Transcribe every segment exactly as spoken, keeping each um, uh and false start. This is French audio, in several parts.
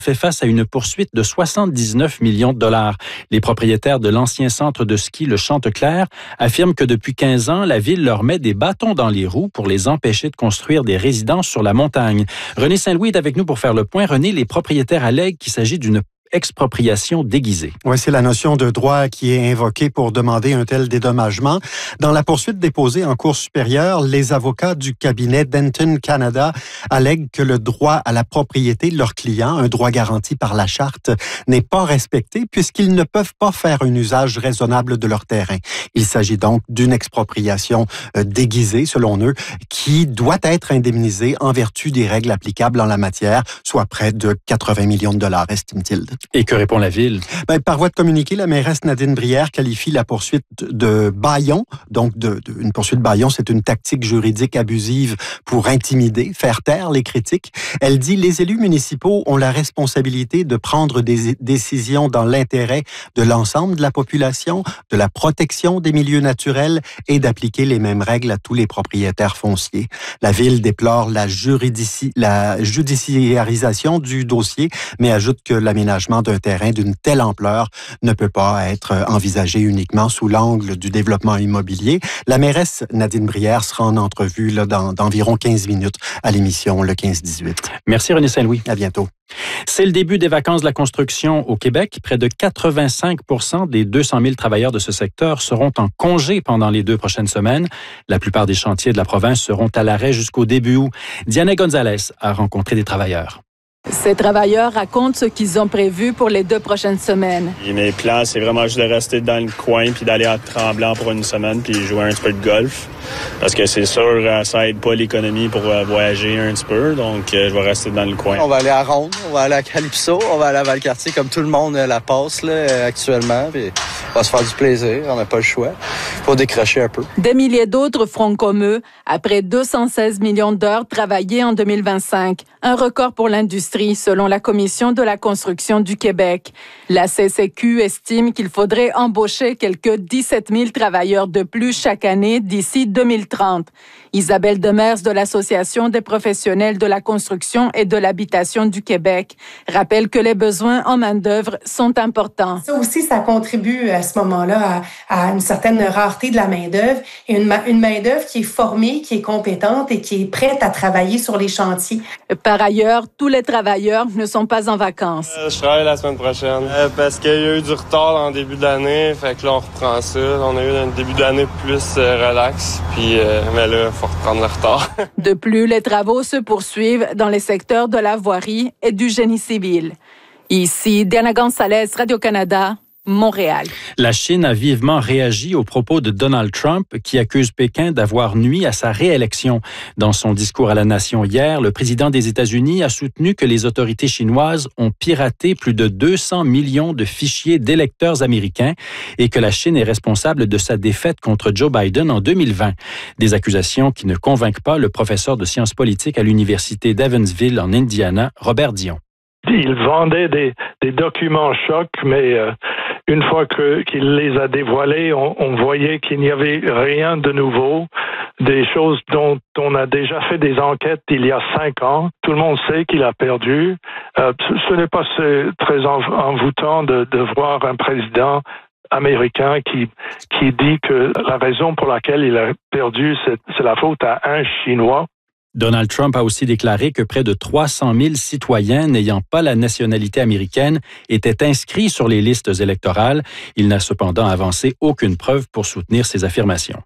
fait face à une poursuite de soixante-dix-neuf millions de dollars. Les propriétaires de l'ancien centre de ski Le Chanteclair affirment que depuis quinze ans, la ville leur met des bâtons dans les roues pour les empêcher de construire des résidences sur la montagne. René Saint-Louis est avec nous pour faire le point. René, les propriétaires allèguent qu'il s'agit d'une expropriation déguisée. Oui, c'est la notion de droit qui est invoquée pour demander un tel dédommagement. Dans la poursuite déposée en cour supérieure, les avocats du cabinet Denton Canada allèguent que le droit à la propriété de leurs clients, un droit garanti par la charte, n'est pas respecté puisqu'ils ne peuvent pas faire un usage raisonnable de leur terrain. Il s'agit donc d'une expropriation euh, déguisée, selon eux, qui doit être indemnisée en vertu des règles applicables en la matière, soit près de quatre-vingts millions de dollars, estime-t-il. Et que répond la ville? Ben, par voie de communiqué, la mairesse Nadine Brière qualifie la poursuite de bâillon. Donc, de, de, une poursuite bâillon, c'est une tactique juridique abusive pour intimider, faire taire les critiques. Elle dit « Les élus municipaux ont la responsabilité de prendre des décisions dans l'intérêt de l'ensemble de la population, de la protection des milieux naturels et d'appliquer les mêmes règles à tous les propriétaires fonciers. » La ville déplore la, juridici, la judiciarisation du dossier, mais ajoute que l'aménagement d'un terrain d'une telle ampleur ne peut pas être envisagé uniquement sous l'angle du développement immobilier. La mairesse Nadine Brière sera en entrevue là, dans, d'environ quinze minutes à l'émission le quinze dix-huit. Merci René Saint-Louis. À bientôt. C'est le début des vacances de la construction au Québec. Près de quatre-vingt-cinq pour cent des deux cent mille travailleurs de ce secteur seront en congé pendant les deux prochaines semaines. La plupart des chantiers de la province seront à l'arrêt jusqu'au début août. Diana Gonzalez a rencontré des travailleurs. Ces travailleurs racontent ce qu'ils ont prévu pour les deux prochaines semaines. Et mes plans, c'est vraiment juste de rester dans le coin puis d'aller à Tremblant pour une semaine puis jouer un petit peu de golf. Parce que c'est sûr, ça aide pas l'économie pour voyager un petit peu. Donc, je vais rester dans le coin. On va aller à Ronde, on va aller à Calypso, on va aller à Valcartier comme tout le monde la passe là, actuellement. Puis on va se faire du plaisir, on n'a pas le choix. Il faut décrocher un peu. Des milliers d'autres feront comme eux, après deux cent seize millions d'heures travaillées en deux mille vingt-cinq. Un record pour l'industrie, selon la Commission de la construction du Québec. La C C Q estime qu'il faudrait embaucher quelques dix-sept mille travailleurs de plus chaque année d'ici deux mille trente. Isabelle Demers de l'Association des professionnels de la construction et de l'habitation du Québec rappelle que les besoins en main-d'œuvre sont importants. Ça aussi, ça contribue à ce moment-là à, à une certaine rareté de la main-d'œuvre et une, une main-d'œuvre qui est formée, qui est compétente et qui est prête à travailler sur les chantiers. Par ailleurs, tous les travailleurs ne sont pas en vacances. Euh, je travaille la semaine prochaine euh, parce qu'il y a eu du retard en début d'année, fait que là on reprend ça. On a eu un début d'année plus euh, relax, puis euh, mais là il faut reprendre le retard. De plus, les travaux se poursuivent dans les secteurs de la voirie et du génie civil. Ici, Diana Gonzalez, Radio-Canada, Montréal. La Chine a vivement réagi aux propos de Donald Trump qui accuse Pékin d'avoir nui à sa réélection. Dans son discours à la nation hier, le président des États-Unis a soutenu que les autorités chinoises ont piraté plus de deux cents millions de fichiers d'électeurs américains et que la Chine est responsable de sa défaite contre Joe Biden en deux mille vingt. Des accusations qui ne convainquent pas le professeur de sciences politiques à l'université d'Evansville en Indiana, Robert Dion. Il vendait des, des documents chocs, mais euh, une fois que, qu'il les a dévoilés, on, on voyait qu'il n'y avait rien de nouveau, des choses dont on a déjà fait des enquêtes il y a cinq ans. Tout le monde sait qu'il a perdu. Euh, ce, ce n'est pas très envoûtant de, de voir un président américain qui, qui dit que la raison pour laquelle il a perdu, c'est, c'est la faute à un Chinois. Donald Trump a aussi déclaré que près de trois cent mille citoyens n'ayant pas la nationalité américaine étaient inscrits sur les listes électorales. Il n'a cependant avancé aucune preuve pour soutenir ces affirmations.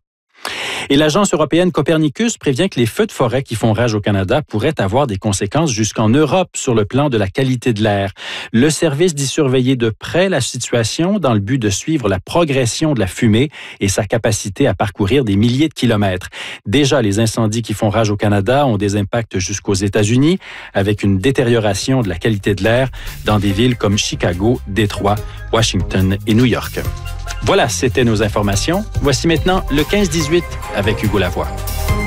Et l'agence européenne Copernicus prévient que les feux de forêt qui font rage au Canada pourraient avoir des conséquences jusqu'en Europe sur le plan de la qualité de l'air. Le service dit surveiller de près la situation dans le but de suivre la progression de la fumée et sa capacité à parcourir des milliers de kilomètres. Déjà, les incendies qui font rage au Canada ont des impacts jusqu'aux États-Unis, avec une détérioration de la qualité de l'air dans des villes comme Chicago, Détroit, Washington et New York. Voilà, c'était nos informations. Voici maintenant le quinze dix-huit avec Hugo Lavoie.